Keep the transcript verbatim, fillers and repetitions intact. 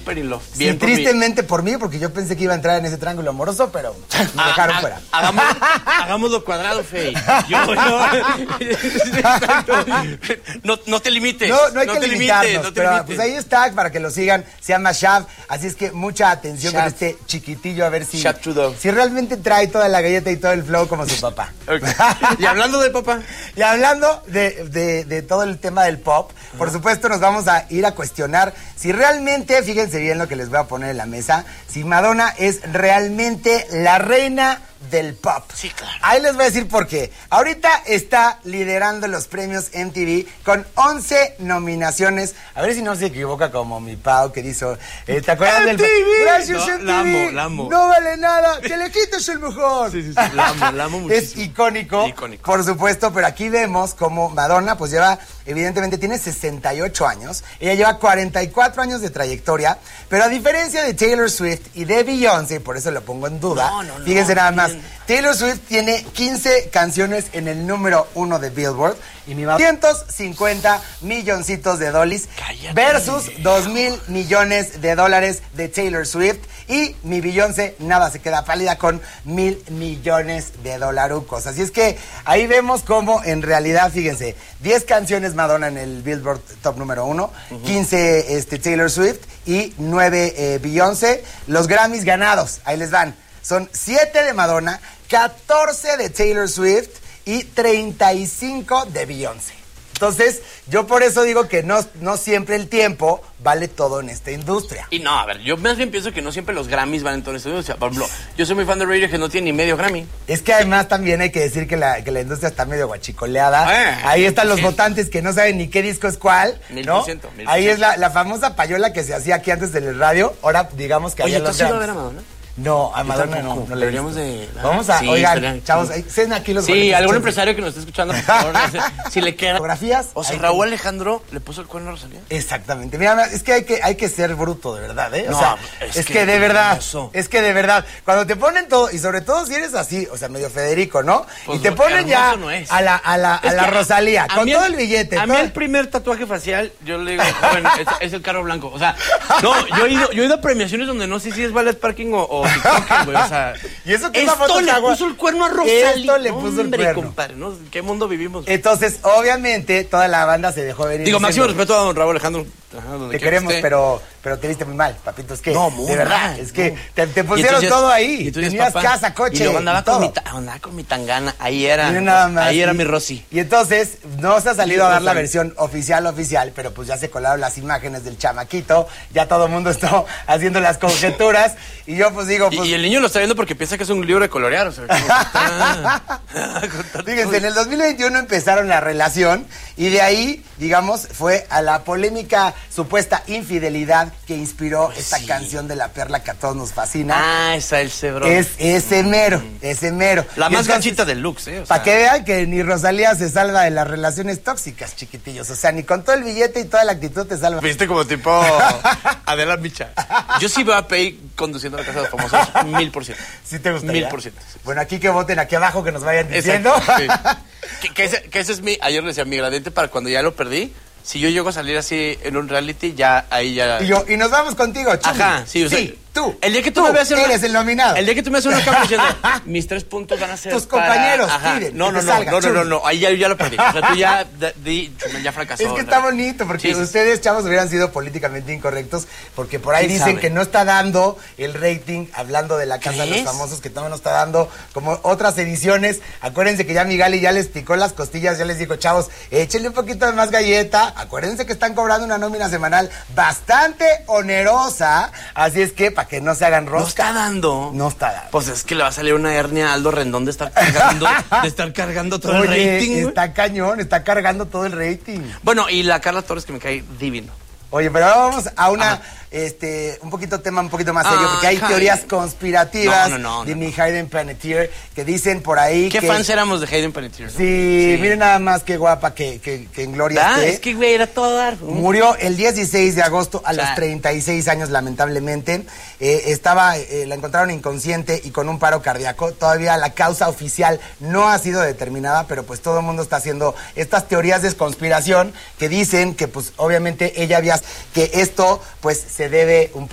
súper in love. Sí, tristemente por mí. por mí, porque yo pensé que iba a entrar en ese triángulo amoroso, pero me dejaron ha, fuera. Hagamos, hagámoslo cuadrado, Fey. Yo, yo, no, no te limites. No, no hay no que te limitarnos, limites, no te pero limites. pues ahí está, para que lo sigan. Se llama Shav, así es que mucha atención Shav. con este chiquitillo, a ver si, Shav Trudeau. si realmente trae toda la galleta y todo el flow como su papá. Okay. Y hablando de papá. Y hablando de, de, de todo el tema del pop, uh-huh. por supuesto nos vamos a ir a cuestionar si realmente, fíjense bien lo que les voy a poner en la mesa, si Madonna es realmente la reina del pop. Sí, claro. Ahí les voy a decir por qué. Ahorita está liderando los premios M T V con once nominaciones. A ver si no se equivoca como mi Pau que dijo, eh, ¿te acuerdas del... Gracias, no, M T V. La amo, la amo. No vale nada, que le quites el mejor. Sí, sí, sí, la amo, la amo muchísimo. Es icónico, icónico, por supuesto, pero aquí vemos como Madonna pues lleva, evidentemente tiene sesenta y ocho años, ella lleva cuarenta y cuatro años de trayectoria, pero a diferencia de Taylor Swift y de Beyoncé, por eso lo pongo en duda, no, no, no, fíjense nada más, bien. Taylor Swift tiene quince canciones en el número uno de Billboard y mi doscientos cincuenta milloncitos de dólares versus dos mil millones de dólares de Taylor Swift y mi Beyoncé nada se queda pálida con mil millones de dolarucos. Así es que ahí vemos cómo en realidad, fíjense, diez canciones Madonna en el Billboard Top número uno, uh-huh. quince este, Taylor Swift y nueve eh, Beyoncé. Los Grammys ganados, ahí les van. Son siete de Madonna, catorce de Taylor Swift y treinta y cinco de Beyoncé. Entonces, yo por eso digo que no, no siempre el tiempo vale todo en esta industria. Y no, a ver, yo más bien pienso que no siempre los Grammys valen todo en esta industria. Por ejemplo, yo soy muy fan de Radiohead que no tiene ni medio Grammy. Es que además también hay que decir que la, que la industria está medio guachicoleada. Eh, Ahí están los sí. votantes que no saben ni qué disco es cuál, Mil ¿no? por ciento, mil por ciento. Ahí es la, la famosa payola que se hacía aquí antes del radio. Ahora digamos que Oye, había ¿tú los has ido a Grammys. ver a Madonna? No, a Madonna no, no le deberíamos de... Vamos a, sí, oigan, serían, chavos, sí. ahí, ceden aquí los Sí, boletos, algún chavos. empresario que nos esté escuchando, por favor, si le queda... ¿Fotografías? O sea, ahí Raúl tengo. Alejandro le puso el cuerno a Rosalía. Exactamente. Mira, es que hay que, hay que ser bruto, de verdad, ¿eh? O no, sea, es, es que, que de verdad, eso. es que de verdad, cuando te ponen todo, y sobre todo si eres así, o sea, medio Federico, ¿no? Pues y te no, ponen ya no es. a la, a la, a Es la que Rosalía, a con mí todo el, el billete. A todo... mí el primer tatuaje facial, yo le digo, joven, es, es el carro blanco. O sea, no, yo he ido, yo he ido a premiaciones donde no sé si es ballet parking o, o TikTok, güey, o sea... Y eso que esto le agua... puso el cuerno a Rosalía. Esto le puso Hombre, el cuerno. compadre, ¿no? ¿En qué mundo vivimos? Entonces, obviamente, toda la banda se dejó venir. Digo, diciendo, máximo respeto a don Raúl Alejandro. Ajá, te queremos, pero, pero te viste muy mal, papito. Es que, no, muy de verdad, mal, es que no. te, te pusieron entonces, todo ahí. Tenías papá, casa, coche. Y luego andaba, y con todo. mi, ta, andaba con mi tangana. Ahí era. Nada más, ahí era y, mi Rosy. Y entonces, no se ha salido sí, a dar la Rosy. versión oficial, oficial, pero pues ya se colaron las imágenes del chamaquito. Ya todo el mundo está haciendo las conjeturas. Y yo, pues digo, pues. Y, y el niño lo está viendo porque piensa que es un libro de colorear. O sea, fíjense, en el dos mil veintiuno empezaron la relación y de ahí, digamos, fue a la polémica supuesta infidelidad que inspiró esta sí. canción de La Perla que a todos nos fascina. Ah, esa el cebro. Es ese mero, ese mero. La Y más entonces, ganchita del Lux, ¿eh? O sea, para que vean que ni Rosalía se salva de las relaciones tóxicas, chiquitillos. O sea, ni con todo el billete y toda la actitud te salva. Viste como tipo Adela Micha. Yo sí veo a Pei conduciendo a la casa de los famosos, mil por ciento. ¿Sí te gustaría? Mil por ciento. Sí. Bueno, aquí que voten, aquí abajo que nos vayan diciendo. Sí. que, que, ese, que ese es mi, ayer le decía, mi gradiente para cuando ya lo perdí. Si yo llego a salir así en un reality, ya ahí ya... Y yo, y nos vamos contigo, Chumi. Ajá, sí, o sea, sí, tú. El día que tú, tú me veas en eres una, el nominado. El día que tú me haces una cámara diciendo, mis tres puntos van a ser tus para... compañeros Ajá. piden No, que no, te no, salga, no, no, Chumi. no, no, ahí ya, ya lo perdí. O sea, tú ya, de, de, ya fracasó. Es que está bonito, porque sí, sí, ustedes, chavos, hubieran sido políticamente incorrectos, porque por ahí ¿Quién dicen sabe? que no está dando el rating, hablando de la Casa de los ¿Crees? Famosos, que todavía no está dando como otras ediciones. Acuérdense que ya Migali ya les picó las costillas, ya les dijo, chavos, échenle un poquito de más galleta. Acuérdense que están cobrando una nómina semanal bastante onerosa, así es que para que no se hagan rosca. No está dando. No está dando. Pues es que le va a salir una hernia a Aldo Rendón de estar cargando, de estar cargando todo Oye, el rating. güey. está cañón, está cargando todo el rating. Bueno, y la Carla Torres que me cae divino. Oye, pero ahora vamos a una, Ajá. este, un poquito tema un poquito más serio, Ay, porque hay Hayden. teorías conspirativas No, no, no, de no, mi no. Hayden Panettiere que dicen por ahí ¿Qué que... fans éramos de Hayden Panettiere? ¿no? Sí, miren nada más qué guapa que, que, que en gloria Ah, esté. es que, güey, era todo dar. Murió el dieciséis de agosto a O sea, los treinta y seis años, lamentablemente. Eh, estaba, eh, la encontraron inconsciente y con un paro cardíaco. Todavía la causa oficial no ha sido determinada, pero pues todo el mundo está haciendo estas teorías de conspiración que dicen que pues obviamente ella había... que esto pues se debe un poco